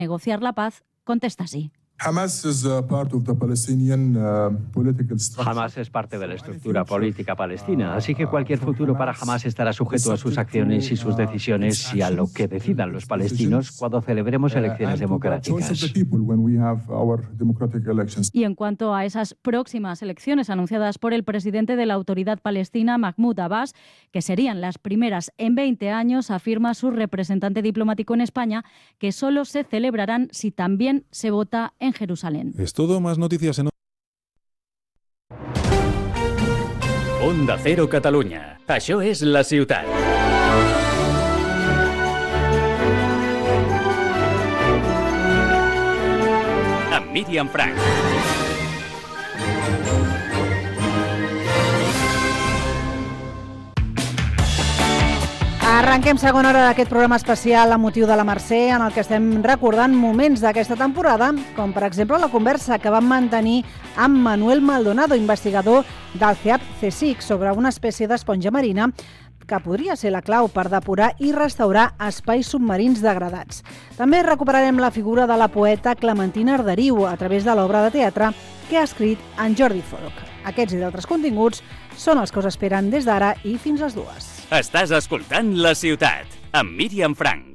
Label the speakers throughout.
Speaker 1: negociar la paz, contesta así.
Speaker 2: Hamas es parte de la estructura política palestina, así que cualquier futuro para Hamas estará sujeto a sus acciones y sus decisiones y a lo que decidan los palestinos cuando celebremos elecciones democráticas.
Speaker 1: Y en cuanto a esas próximas elecciones anunciadas por el presidente de la Autoridad Palestina, Mahmoud Abbas, que serían las primeras en 20 años, afirma su representante diplomático en España que solo se celebrarán si también se vota en Jerusalén.
Speaker 3: Es todo, más noticias en
Speaker 4: Onda Cero Catalunya. Això és la ciutat. Amb Míriam Frank.
Speaker 5: Arrenquem segona hora d'aquest programa especial amb motiu de la Mercè, en el que estem recordant moments d'aquesta temporada, com per exemple la conversa que vam mantenir amb Manuel Maldonado, investigador del CEAP-CSIC, sobre una espècie d'esponja marina que podria ser la clau per depurar i restaurar espais submarins degradats. També recuperarem la figura de la poeta Clementina Arderiu a través de l'obra de teatre que ha escrit en Jordi Folch. Aquests i d'altres continguts són els que us esperen des d'ara i fins les 2.
Speaker 4: Estàs escoltant La Ciutat, amb Míriam Frank.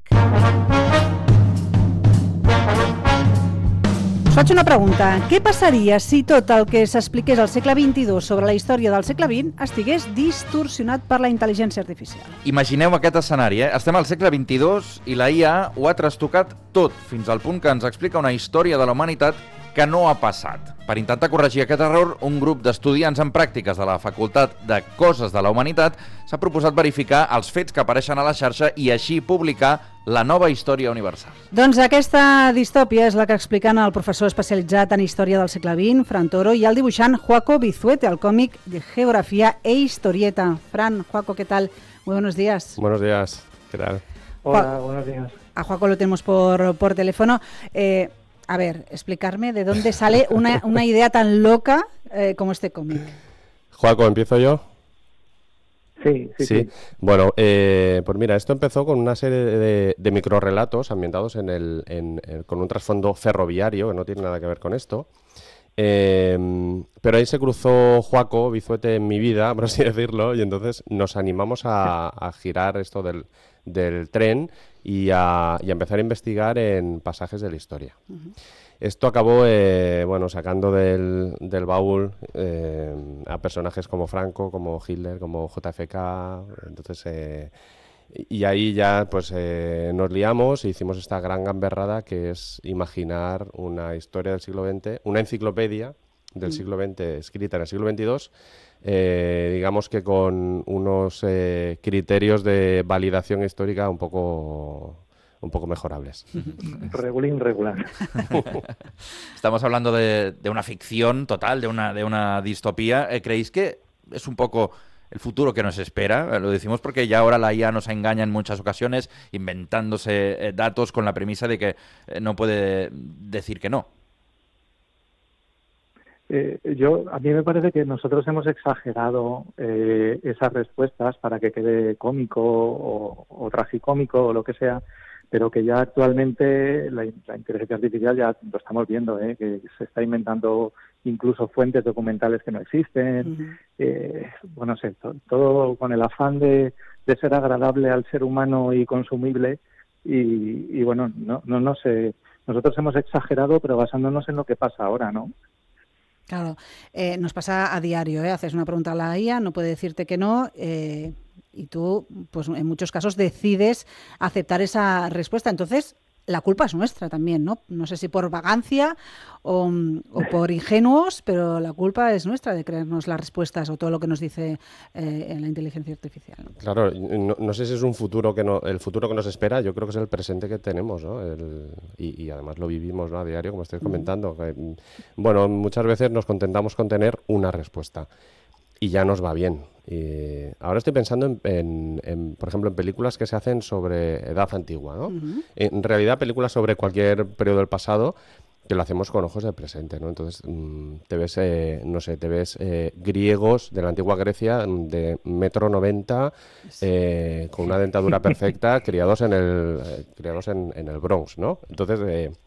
Speaker 5: Us faig una pregunta. Què passaria si tot el que s'expliqués al segle XXII sobre la història del segle XX estigués distorsionat per la intel·ligència artificial?
Speaker 6: Imagineu aquest escenari, Estem al segle XXII i la IA ho ha trastocat tot, fins al punt que ens explica una història de la humanitat que no ha passat. Per intentar corregir aquest error, un grup d'estudiants en pràctiques de la Facultat de Coses de la Humanitat s'ha proposat verificar els fets que apareixen a la xarxa i així publicar la nova història universal.
Speaker 5: Doncs aquesta distòpia és la que expliquen el professor especialitzat en història del segle XX, Fran Toro, i el dibuixant Joaco Vizuete, el còmic de Geografía e Historieta. Fran, Joaco, ¿qué tal? Muy buenos días.
Speaker 7: Buenos días, ¿qué tal?
Speaker 8: Hola, buenos días.
Speaker 5: A Joaco lo tenemos por teléfono. A ver, explicarme de dónde sale una idea tan loca como este cómic.
Speaker 7: Joaco, ¿empiezo yo?
Speaker 8: Sí.
Speaker 7: Bueno, pues mira, esto empezó con una serie de microrrelatos ambientados con un trasfondo ferroviario, que no tiene nada que ver con esto. Pero ahí se cruzó Joaco Vizuete en mi vida, por así decirlo, y entonces nos animamos a girar esto del tren y a empezar a investigar en pasajes de la historia. Uh-huh. Esto acabó sacando del baúl a personajes como Franco, como Hitler, como JFK. Entonces, y ahí ya pues nos liamos e hicimos esta gran gamberrada que es imaginar una historia del siglo XX, una enciclopedia del siglo XX escrita en el siglo XXII, digamos que con unos criterios de validación histórica un poco mejorables.
Speaker 8: Regular.
Speaker 6: Estamos hablando de una ficción total, de una distopía. ¿Creéis que es un poco el futuro que nos espera? Lo decimos porque ya ahora la IA nos engaña en muchas ocasiones, inventándose datos con la premisa de que no puede decir que no.
Speaker 8: A mí me parece que nosotros hemos exagerado esas respuestas para que quede cómico o tragicómico o lo que sea, pero que ya actualmente la inteligencia artificial ya lo estamos viendo, que se está inventando incluso fuentes documentales que no existen. Uh-huh. Todo con el afán de ser agradable al ser humano y consumible y bueno, no sé, nosotros hemos exagerado pero basándonos en lo que pasa ahora, ¿no?
Speaker 5: Claro, nos pasa a diario, haces una pregunta a la IA, no puede decirte que no, y tú, pues en muchos casos decides aceptar esa respuesta. Entonces, la culpa es nuestra también, ¿no? No sé si por vagancia o por ingenuos, pero la culpa es nuestra de creernos las respuestas o todo lo que nos dice en la inteligencia artificial, ¿no?
Speaker 7: Claro, no sé si es el futuro que nos espera, yo creo que es el presente que tenemos, ¿no? Y además lo vivimos, ¿no? A diario, como estáis comentando. Bueno, muchas veces nos contentamos con tener una respuesta y ya nos va bien. Y ahora estoy pensando por ejemplo, en películas que se hacen sobre edad antigua, ¿no? Uh-huh. En realidad, películas sobre cualquier periodo del pasado, que lo hacemos con ojos de presente, ¿no? Entonces te ves, te ves griegos de la antigua Grecia de 1,90 m, con una dentadura perfecta, criados en el Bronx, ¿no? Entonces